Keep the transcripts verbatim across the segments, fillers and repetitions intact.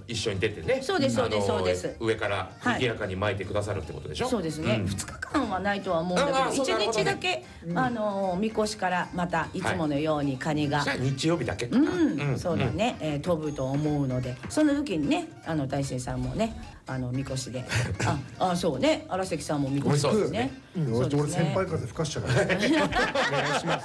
一緒に出てね、 そうですそうですそうです、 上から賑やかに巻いてくださるってことでしょ。 そうですね、ふつかかんはないとは思うんだけど、いちにちだけあのみこしからまたいつものようにカニが、 じゃあ日曜日だけかうな。 ん、そうだね、飛ぶと思うので、その時にね、あの大生さんもね、あのみこしで、ああそうね、荒関さんもみこしですね。 俺先輩風吹かしちゃうから。お願いします。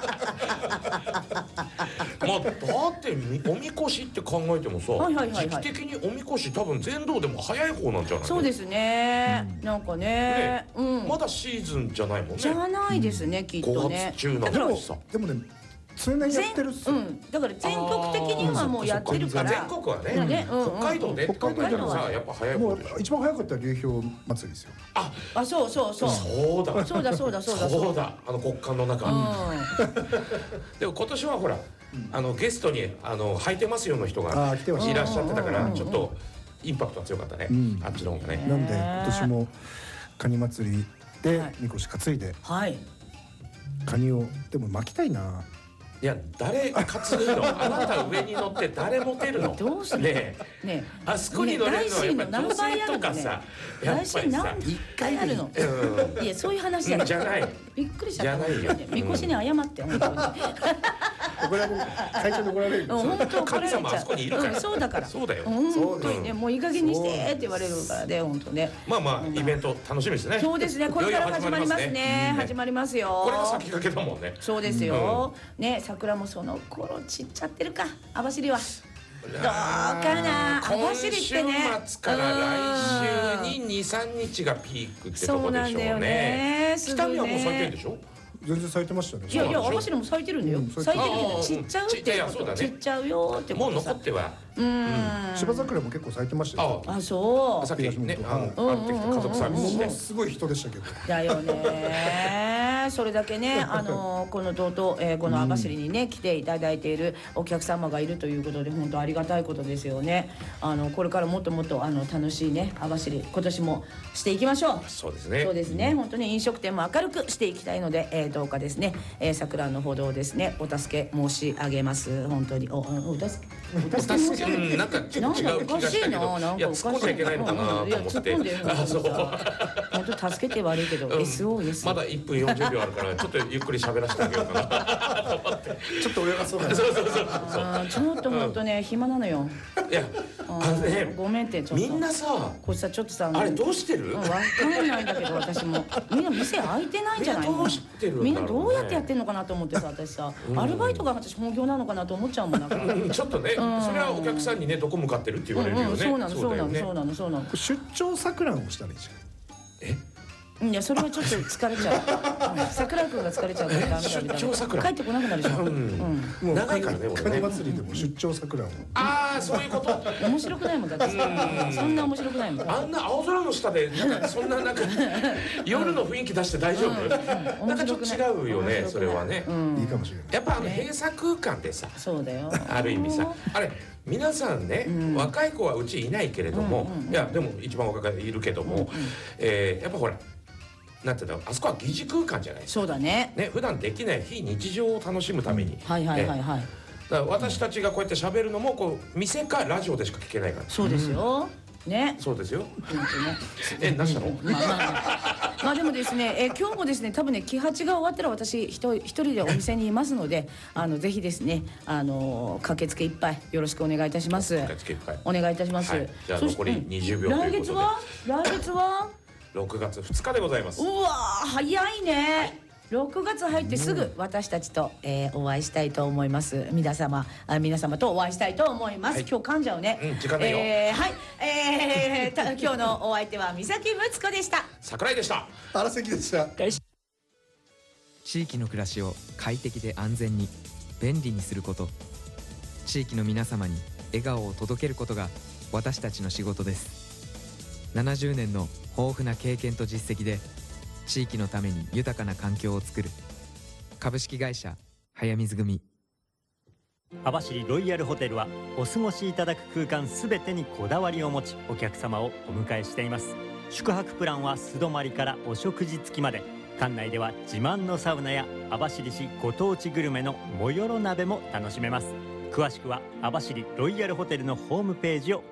まあだっておみこしって考えてもさ、時期的におみこし多分全道でも早い方なんじゃないの。 そうですね、なんかね、 まだシーズンじゃないもんね。 じゃないですね、きっとね。 ごがつ中なんだしさ。 でもね、常にやってるっす。 うん、だから全国的にはもうやってるから。 全国はね、北海道で北海道でもさ、やっぱ早い方でしょ。 一番早かったら流氷祭りですよ。 あ、 あ、そうそうそう。 そうだ。 そうだそうだそうだそうだ。あの国館の中。でも今年はほら、あのゲストにあの履いてますよの人がいらっしゃってたから、ちょっとインパクトが強かったね。あっちの方がね。 なんで今年もカニ祭りでみこし担いで、カニをでも巻きたいな。 いや、誰担ぐの？あなた上に乗って誰持てるの？ どうする？ ねえ、あそこに乗れるのはやっぱ女性とかさ、やっぱりさ、 一回あるの。いや、そういう話じゃない。 じゃない。 びっくりしちゃった。 じゃないよ。 みこしに謝って本当に。 怒られる。会長に怒られる。 本当怒られちゃう。 あそこにいるから。 そうだから。 そうだよ。 本当にね、もういい加減にしてって言われるからね、本当ね。 まあまあイベント楽しみですね。 そうですね。これから始まりますね。始まりますよ。 これが先駆けだもんね。 そうですよ。ね、桜もその頃散っちゃってるか、網走は。どうかな、網走ってね。 今週末から来週にに、さんにちがピークってとこでしょうね。北見はもう咲いてるんでしょ。 全然咲いてましたね。 いやいや、網走も咲いてるんだよ。咲いてるけど散っちゃうってこと。散っちゃうよってもう残っては。 芝桜も結構咲いてましたよ。 あ、そう。 さっきね、あの家族サービスして。 すごい人でしたけど。 だよね。それだけね、あのこのとうとうこの網走にね来ていただいているお客様がいるということで、本当ありがたいことですよね。あのこれからもっともっとあの楽しいね網走、今年もしていきましょう。 そうですね。 そうですね。本当に飲食店も明るくしていきたいので、えー、どうかですね、えー、桜のほどをですねお助け申し上げます。本当におお助けお助け、うん、なんかちょっと違う気がしたけど、いや突っ込んじゃいけないのかなと思って。あ、そう。 本当助けて悪いけど エスオーエス。 まだいっぷんよんじゅうびょうあるからちょっとゆっくり喋らせてあげようかなと思って。 ちょっと泳がそうだ。 そうそうそうそう。 ちょっと本当ね暇なのよ。 いや、あのね、 ごめんってちょっと。 みんなさ、 これさちょっとさ、 あれどうしてる？ わかんないんだけど私もみんな店開いてないんじゃないの？みんなどうやってやってんのかなと思ってさ、私さアルバイトが私本業なのかなと思っちゃうもんなんか。 ちょっとね、それはお客さんにねどこ向かってるって言われるよね。 そうなのそうなのそうなのそうなの。 出張桜をしたらいいじゃん。 え？ いや、それはちょっと疲れちゃう。桜君が疲れちゃうからダメだみたいな。帰ってこなくなるじゃん。 もう長いからね、俺ね。 カニ祭りでも出張桜を。 ああ、そういうこと。 面白くないもんだって。そんな面白くないもん。 あんな青空の下でなんかそんななんか夜の雰囲気出して大丈夫？なんかちょっと違うよね、それはね。 いいかもしれない。 やっぱあの閉鎖空間でさ、 そうだよ。 ある意味さ、あれ皆さんね、若い子はうちいないけれども、いやでも一番若い子いるけども、えやっぱほら。なんていうの、あそこは疑似空間じゃないですか。そうだね。ね、普段できない非日常を楽しむために。はいはいはいはい。だから私たちがこうやって喋るのもこう店かラジオでしか聞けないから。そうですよ。ね。そうですよ。え、何したの？まあまあまあでもですね、え今日もですね、多分ね、キハチが終わったら私一人一人でお店にいますので、あのぜひですね、あの駆けつけいっぱいよろしくお願いいたします。駆けつけいっぱい。お願いいたします。じゃあ残りにじゅうびょうということで。来月は？来月は？ろくがつふつかでございます。うわー早いね。ろくがつ入ってすぐ私たちと、えー、お会いしたいと思います。皆様あ皆様とお会いしたいと思います。はい、今日噛んじゃうね。うん、時間ないよ。えー、はい、えー、た今日のお相手は三崎睦子でした。桜井でした。荒関でした。 地域の暮らしを快適で安全に便利にすること、地域の皆様に笑顔を届けることが私たちの仕事です。ななじゅうねんの豊富な経験と実績で地域のために豊かな環境を作る株式会社早水組。 網走ロイヤルホテルはお過ごしいただく空間すべてにこだわりを持ち、お客様をお迎えしています。宿泊プランは素泊まりからお食事付きまで、館内では自慢のサウナや網走市ご当地グルメのもよろ鍋も楽しめます。詳しくは網走ロイヤルホテルのホームページを